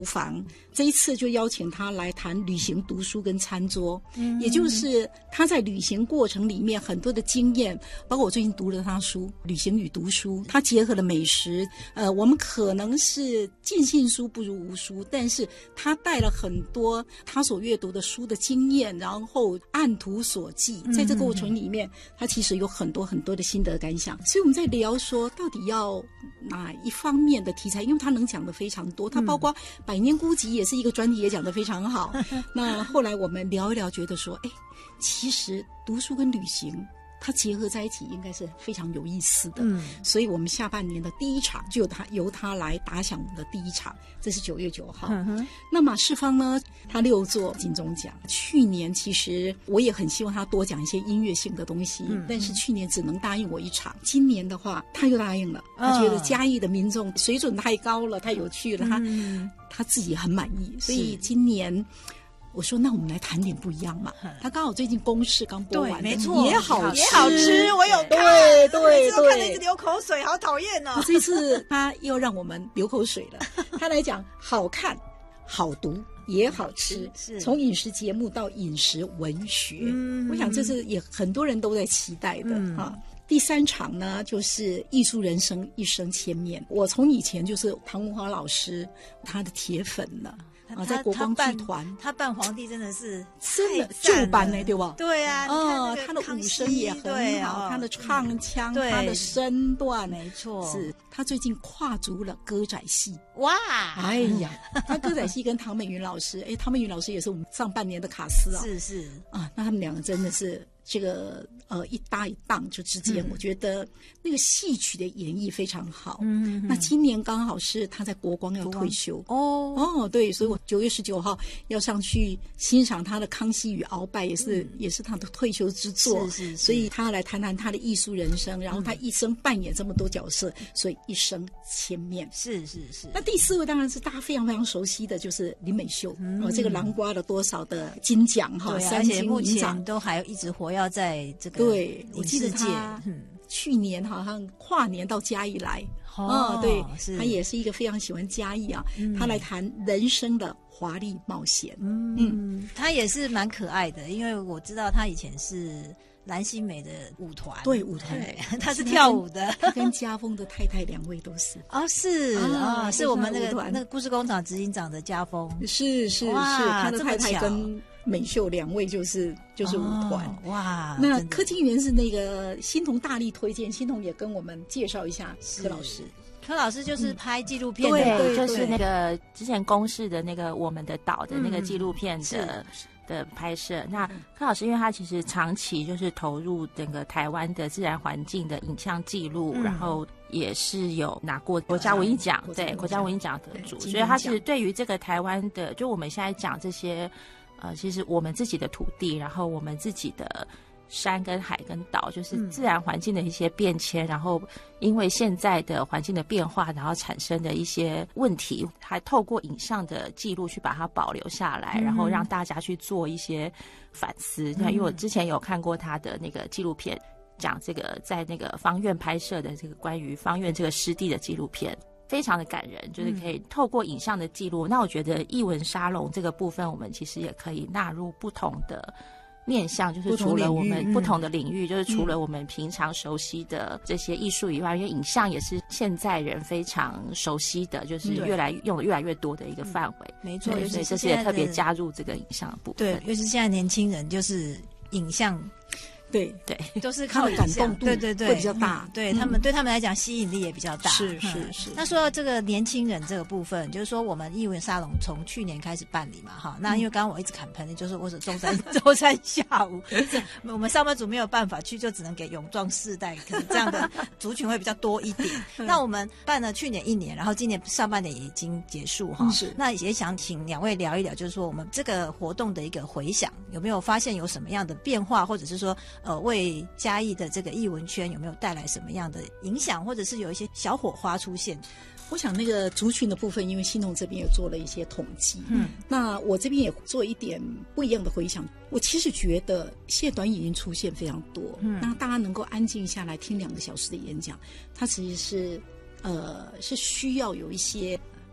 房，这一次就邀请他来谈旅行、读书跟餐桌，也就是他在旅行过程里面很多的经验，包括我最近读了他书《旅行与读书》，他结合了美食。我们可能是尽信书不如无书，但是他带了很多他所阅读的书的经验，然后按图索骥，在这个过程里面，他其实有很多很多的心得感想。所以我们在聊说，到底要哪一方面的题材，因为他能讲的非常多，他包括百年孤寂也是一个专题，也讲得非常好。那后来我们聊一聊，觉得说，其实读书跟旅行它结合在一起应该是非常有意思的。所以我们下半年的第一场就由他来打响我们的第一场，这是9月9号。那马世芳呢，他6座金钟奖，去年其实我也很希望他多讲一些音乐性的东西，但是去年只能答应我一场，今年的话他又答应了，他觉得嘉义的民众水准太高了，太有趣了，他自己很满意，所以今年我说那我们来谈点不一样嘛。他刚好最近公视刚播完， 没错， 也好吃， 也好吃，我有看， 对， 每次都看得一直流口水，好讨厌哦。 这次他又让我们流口水了，他来讲好看、好读也好吃，从饮食节目到饮食文学，我想这是也很多人都在期待的啊。第3场呢，就是艺术人生一生千面。我从以前就是唐文华老师他的铁粉了。在国光剧团， 他扮皇帝真的是真的旧版呢，对吧？ 对啊， 他的武声也很好，他的唱腔，他的身段， 没错， 是他最近跨足了歌仔戏。 哇， 哎呀，他歌仔戏跟唐美云老师，唐美云老师也是我们上半年的卡司啊， 是啊，那他们两个真的是这个一搭一档就之间，我觉得那个戏曲的演绎非常好。那今年刚好是他在国光要退休对，所以我9月19号要上去欣赏他的《康熙与鳌拜》，也是他的退休之作。 是， 所以他来谈谈他的艺术人生，然后他一生扮演这么多角色，所以一生千面。 是。 那第4位当然是大家非常非常熟悉的，就是林美秀。这个囊括了多少的金奖哈，3金目银奖都还一直活跃在这个对，我记得世界。 去年好像跨年到嘉义来，对，他也是一个非常喜欢嘉义啊，他来谈人生的华丽冒险。 他也是蛮可爱的，因为我知道他以前是蓝心湄的舞团， 对，舞团， 他是跳舞的， 他跟家峰的太太2位都是是我们那个故事工厂执行长的家峰， 是，他的太太跟美秀2位就是舞团。 哇， 那柯金源是那个欣桐大力推荐，欣桐也跟我们介绍一下柯老师。 柯老师就是拍纪录片的，对，就是那个之前公视的那个我们的岛的那个纪录片的拍摄。那柯老师因为他其实长期就是投入整个台湾的自然环境的影像记录，然后也是有拿过国家文艺奖，对，国家文艺奖得主，所以他其实对于这个台湾的，就我们现在讲这些其实我们自己的土地，然后我们自己的山跟海跟岛，就是自然环境的一些变迁，然后因为现在的环境的变化，然后产生的一些问题，还透过影像的记录去把它保留下来，然后让大家去做一些反思。因为我之前有看过他的那个纪录片，讲这个在那个芳苑拍摄的这个关于芳苑这个湿地的纪录片，非常的感人，就是可以透过影像的记录。那我觉得艺文沙龙这个部分，我们其实也可以纳入不同的面向，就是除了我们不同的领域，就是除了我们平常熟悉的这些艺术以外，因为影像也是现在人非常熟悉的，就是用的越来越多的一个范围。 没错， 所以这次也特别加入这个影像的部分。 对，尤其是现在年轻人就是影像。 对， 都是靠感动度，对会比较大， 对他们来讲吸引力也比较大。 是。 那说到这个年轻人这个部分，就是说我们艺文沙龙从去年开始办理嘛，哈。那因为刚刚我一直砍喷，就是我是周三下午，我们上班族没有办法去，就只能给勇壮世代，可能这样的族群会比较多一点。那我们办了去年1年，然后今年上半年也已经结束哈。那也想请2位聊一聊，就是说我们这个活动的一个回响，有没有发现有什么样的变化，或者是说为嘉义的这个艺文圈有没有带来什么样的影响，或者是有一些小火花出现？ 我想那个族群的部分，因为欣桐这边也做了一些统计，那我这边也做一点不一样的回想。我其实觉得现在短影音出现非常多，那大家能够安静下来听2个小时的演讲，它其实是需要有一些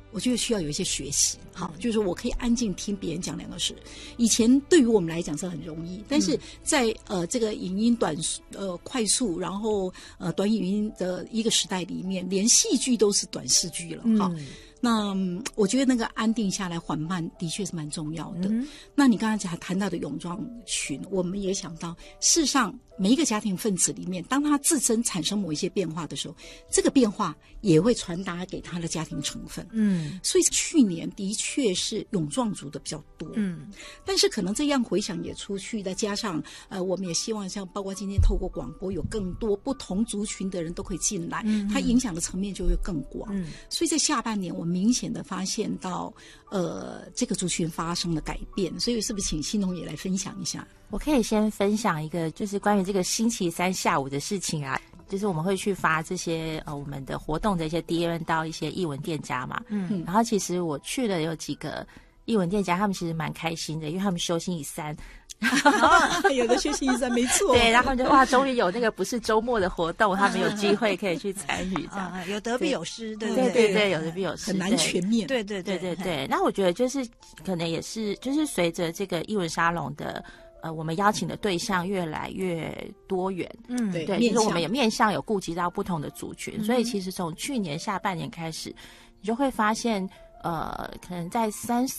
我觉得需要有一些学习，好，就是说我可以安静听别人讲2个事。以前对于我们来讲是很容易，但是在这个影音快速，然后短影音的一个时代里面，连戏剧都是短视剧了，哈。那我觉得那个安定下来缓慢的确是蛮重要的。那你刚才谈到的泳装裙，我们也想到事实上每一个家庭分子里面，当他自身产生某一些变化的时候，这个变化也会传达给他的家庭成分。所以去年的确是泳装族的比较多。但是可能这样回响也出去，再加上我们也希望像包括今天透过广播有更多不同族群的人都可以进来，它影响的层面就会更广。所以在下半年我明显的发现到这个族群发生了改变，所以是不是请欣彤也来分享一下？ 我可以先分享一个就是关于这个星期三下午的事情啊，就是我们会去发这些我们的活动的一些 DM 到一些艺文店家嘛，然后其实我去了有几个艺文店家，他们其实蛮开心的，因为他们休星期三。 有的休星期三没错， 对，然后就哇，终于有那个不是周末的活动，他们有机会可以去参与，这样有得必有失，对对对对，有得必有失， 很难全面， 对对对对对。那我觉得就是可能也是就是随着这个艺文沙龙的我们邀请的对象越来越多元， 对， 就是我们有面向有顾及到不同的族群，所以其实从去年下半年开始，你就会发现。可能在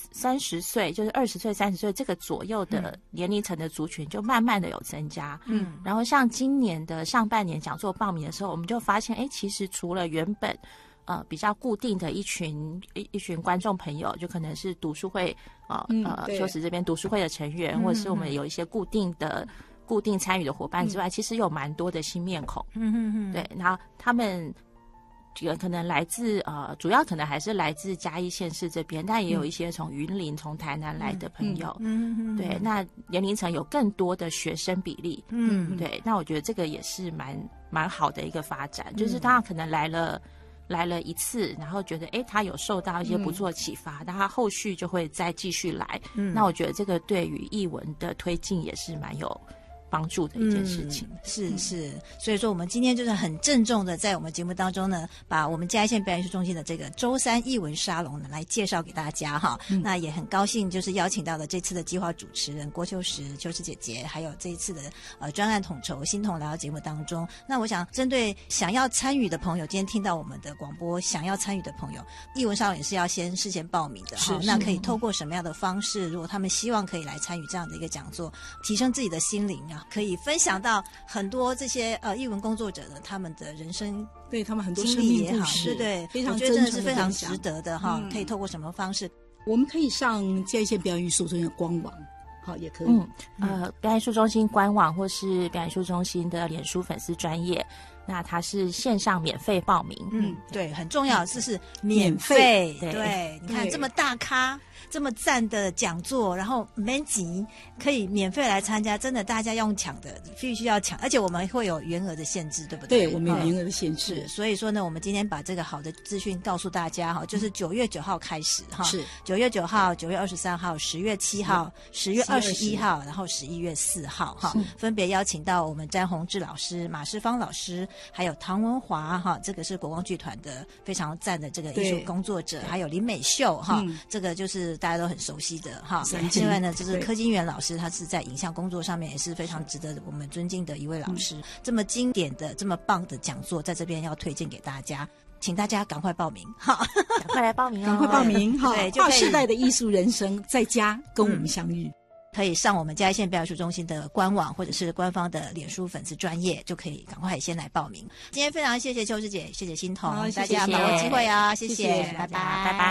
30岁，就是20岁、30岁这个左右的年龄层的族群，就慢慢的有增加。然后像今年的上半年讲座报名的时候，我们就发现，其实除了原本比较固定的一群观众朋友，就可能是读书会修史这边读书会的成员，或者是我们有一些固定参与的伙伴之外，其实有蛮多的新面孔。对，然后他们。可能来自主要可能还是来自嘉义县市这边，但也有一些从云林、从台南来的朋友。对，那年龄层有更多的学生比例。对，那我觉得这个也是蛮好的一个发展，就是他可能来了一次，然后觉得他有受到一些不错的启发，但他后续就会再继续来。那我觉得这个对于艺文的推进也是蛮有帮助的一件事情。 是，所以说我们今天就是很郑重的在我们节目当中呢，把我们嘉义县表演艺术中心的这个周3艺文沙龙呢来介绍给大家哈。那也很高兴就是邀请到了这次的计划主持人郭秋实姐姐，还有这一次的专案统筹欣彤来到节目当中。那我想针对想要参与的朋友，今天听到我们的广播想要参与的朋友，艺文沙龙也是要事先报名的哈。那可以透过什么样的方式，如果他们希望可以来参与这样的一个讲座，提升自己的心灵啊，可以分享到很多这些艺文工作者的他们的人生对他们很多经历也好，对， 非常我觉得真的是非常值得的哈。可以透过什么方式？ 我们可以上嘉义县表演艺术中心的官网，好也可以。 表演艺术中心官网或是表演艺术中心的脸书粉丝专页。那它是线上免费报名， 对，很重要，这是免费，对，你看这么大咖，这么赞的讲座，然后没钱可以免费来参加，真的大家用抢的，必须要抢，而且我们会有员额的限制，对不对？ 对，我们有员额的限制， 所以说呢，我们今天把这个好的资讯告诉大家哈，就是9月9号开始哈， 是 9月9号、9月23号、10月7号、10月21号，然后11月4号哈，分别邀请到我们詹宏志老师、马世芳老师。还有唐文华哈，这个是国光剧团的非常赞的这个艺术工作者，还有林美秀哈，这个就是大家都很熟悉的哈。另外呢，就是柯金元老师，他是在影像工作上面也是非常值得我们尊敬的一位老师。这么经典的、这么棒的讲座，在这边要推荐给大家，请大家赶快报名哈， 赶快来报名哦， 赶快报名哈！ 对， 跨世代的艺术人生，在家跟我们相遇。 可以上我们嘉义县表演艺术中心的官网，或者是官方的脸书粉丝专页，就可以赶快先来报名。今天非常谢谢秋实姐，谢谢欣彤，大家把握机会啊，谢谢，拜拜， 拜拜。